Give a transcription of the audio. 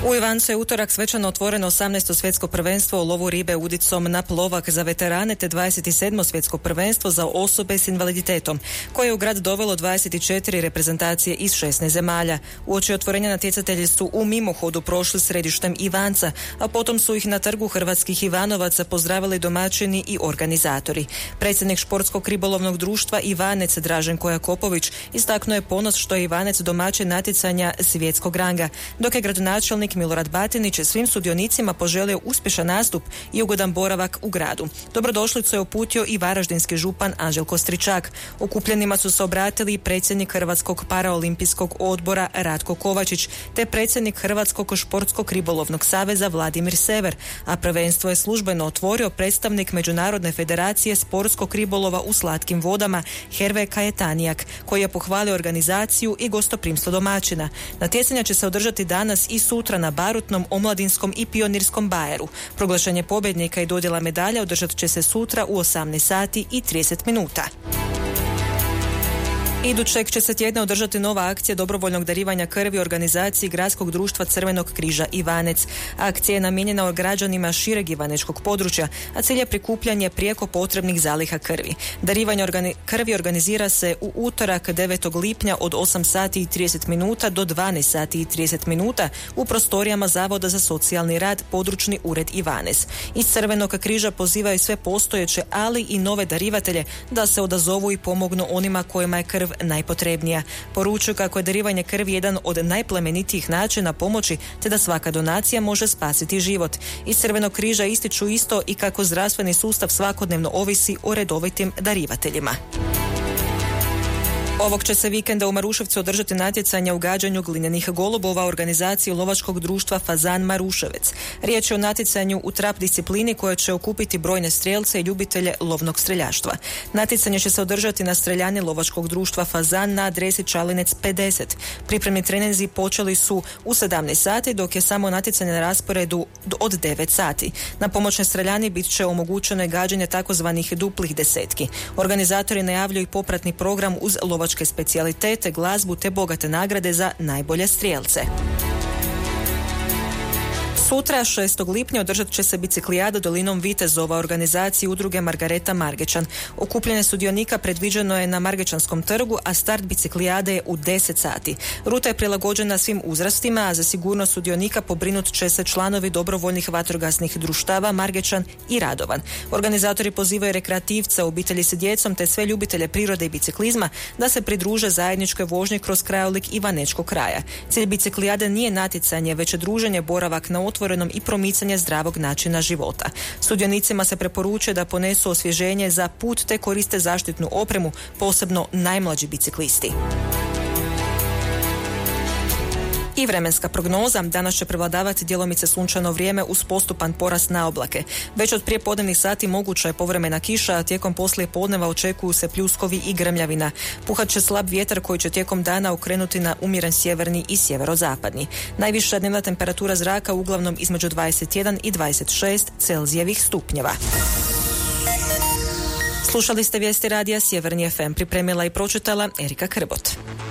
U Ivancu je utorak svečano otvoreno 18. svjetsko prvenstvo u lovu ribe udicom na plovak za veterane te 27. svjetsko prvenstvo za osobe s invaliditetom, koje je u grad dovelo 24 reprezentacije iz 16 zemalja. Uoči otvorenja natjecatelji su u mimohodu prošli središtem Ivanca, a potom su ih na trgu Hrvatskih Ivanovaca pozdravili domaćini i organizatori. Predsjednik športskog ribolovnog društva Ivanec Draženko Jakopović istaknuo je ponos što je Ivanec domaćin natjecanja svjetskog ranga, dok je gradonačelnik Milorad Batinić svim sudionicima poželio uspješan nastup i ugodan boravak u gradu. Dobrodošlicu je uputio i varaždinski župan Anđelko Stričak. Okupljenima su se obratili predsjednik Hrvatskog paraolimpijskog odbora Ratko Kovačić te predsjednik Hrvatskog športskog ribolovnog saveza Vladimir Sever, a prvenstvo je službeno otvorio predstavnik Međunarodne federacije sportskog ribolova u slatkim vodama Herve Kajetanijak, koji je pohvalio organizaciju i gostoprimstvo domaćina. Natjecanja će se održati danas i sutra na Barutnom, Omladinskom i Pionirskom bajeru. Proglašenje pobjednika i dodjela medalja održat će se sutra u 18 sati i 30 minuta. Idućeg će se tjedna održati nova akcija dobrovoljnog darivanja krvi organizaciji Gradskog društva Crvenog križa Ivanec. Akcija je namijenjena građanima šireg ivanečkog područja, a cilj je prikupljanje prijeko potrebnih zaliha krvi. Darivanje krvi organizira se u utorak 9. lipnja od 8 sati i 30 minuta do 12 sati i 30 minuta u prostorijama Zavoda za socijalni rad, područni ured Ivanec. Iz Crvenog križa pozivaju sve postojeće, ali i nove darivatelje da se odazovu i pomognu onima kojima je krv najpotrebnija. Poručuju kako je darivanje krvi jedan od najplemenitijih načina pomoći, te da svaka donacija može spasiti život. Iz Crvenog križa ističu isto i kako zdravstveni sustav svakodnevno ovisi o redovitim darivateljima. Ovog će se vikenda u Maruševcu održati natjecanja u gađanju glinjenih golubova organizaciji lovačkog društva Fazan Maruševec. Riječ je o natjecanju u trap disciplini koja će okupiti brojne strijelce i ljubitelje lovnog streljaštva. Natjecanje će se održati na streljani lovačkog društva Fazan na adresi Čalinec 50. Pripremni treninzi počeli su u 17 sati, dok je samo natjecanje na rasporedu od 9 sati. Na pomoćnoj streljani bit će omogućeno gađanje takozvanih duplih desetki. Organizatori najavljuju i popratni program uz lovačke specijalitete, glazbu te bogate nagrade za najbolje strijelce. Sutra, 6. lipnja, održat će se biciklijada dolinom Vitezova organizaciji udruge Margareta Margečan. Okupljanje sudionika predviđeno je na Margečanskom trgu, a start biciklijade je u 10 sati. Ruta je prilagođena svim uzrastima, a za sigurnost sudionika pobrinut će se članovi dobrovoljnih vatrogasnih društava Margečan i Radovan. Organizatori pozivaju rekreativce, obitelji s djecom te sve ljubitelje prirode i biciklizma da se pridruže zajedničkoj vožnji kroz krajolik Ivanečkog kraja. Cilj biciklijade nije natjecanje, već druženje, boravak na otvorenom i promicanje zdravog načina života. Sudionicima se preporučuje da ponesu osvježenje za put te koriste zaštitnu opremu, posebno najmlađi biciklisti. I vremenska prognoza. Danas će prevladavati djelomice sunčano vrijeme uz postupan porast na oblake. Već od prijepodnevnih sati moguća je povremena kiša, a tijekom poslije podneva očekuju se pljuskovi i grmljavina. Puhat će slab vjetar koji će tijekom dana okrenuti na umjeren sjeverni i sjeverozapadni. Najviša dnevna temperatura zraka uglavnom između 21 i 26 Celzijevih stupnjeva. Slušali ste vijesti radija Sjeverni FM, pripremila i pročitala Erika Krbot.